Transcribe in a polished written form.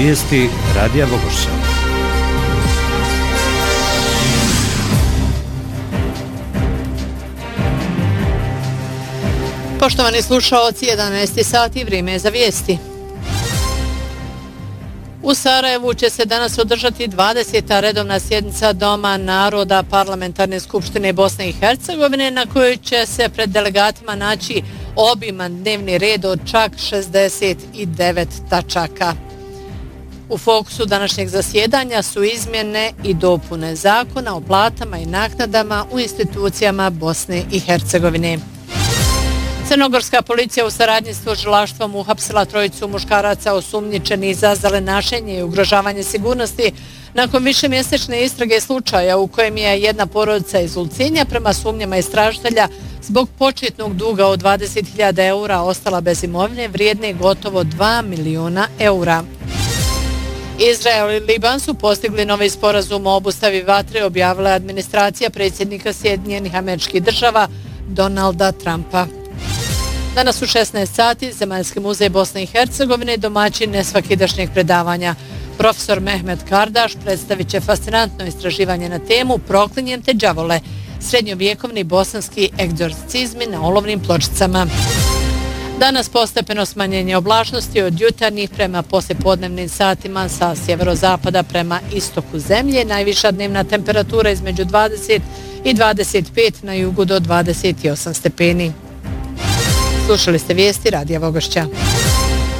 vijesti Radija Vogošća. Poštovani slušaoci, 11 sati, vrijeme je za vijesti. U Sarajevu će se danas održati 20. redovna sjednica Doma naroda Parlamentarne skupštine Bosne i Hercegovine, na kojoj će se pred delegatima naći obiman dnevni red od čak 69 tačaka. U fokusu današnjeg zasjedanja su izmjene i dopune zakona o platama i naknadama u institucijama Bosne i Hercegovine. Crnogorska policija u saradnji s tužilaštvom uhapsila trojicu muškaraca osumnjičenih za zelenašenje i ugrožavanje sigurnosti nakon višemjesečne istrage slučaja u kojem je jedna porodica iz Ulcinja prema sumnjama istražitelja zbog početnog duga od 20.000 eura ostala bez imovine vrijedne gotovo 2 miliona eura. Izrael i Liban su postigli novi sporazum o obustavi vatre, objavila je administracija predsjednika Sjedinjenih Američkih Država Donalda Trumpa. Danas u 16 sati Zemaljski muzej Bosne i Hercegovine domaćin nesvakidašnjeg predavanja. Profesor Mehmet Kardaš predstavit će fascinantno istraživanje na temu Proklinjem te đavole, srednjovjekovni bosanski egzorcizmi na olovnim pločicama. Danas postepeno smanjenje oblačnosti od jutarnjih prema poslijepodnevnim satima sa sjeverozapada prema istoku zemlje. Najviša dnevna temperatura između 20 i 25, na jugu do 28 stepeni. Slušali ste vijesti Radija Vogošća.